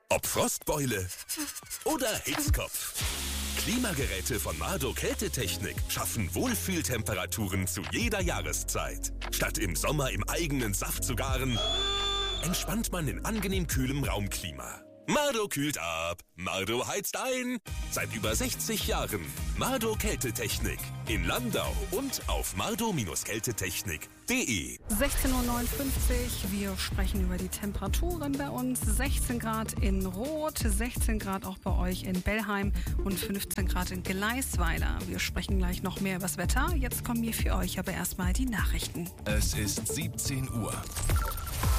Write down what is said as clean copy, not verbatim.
Ob Frostbeule oder Hitzkopf. Klimageräte von Mardo Kältetechnik schaffen Wohlfühltemperaturen zu jeder Jahreszeit. Statt im Sommer im eigenen Saft zu garen, entspannt man in angenehm kühlem Raumklima. Mardo kühlt ab, Mardo heizt ein. Seit über 60 Jahren Mardo Kältetechnik in Landau und auf mardo-kältetechnik.de. 16:59 Uhr, wir sprechen über die Temperaturen bei uns. 16 Grad in Roth, 16 Grad auch bei euch in Bellheim und 15 Grad in Gleisweiler. Wir sprechen gleich noch mehr über das Wetter. Jetzt kommen wir für euch aber erstmal die Nachrichten. Es ist 17 Uhr.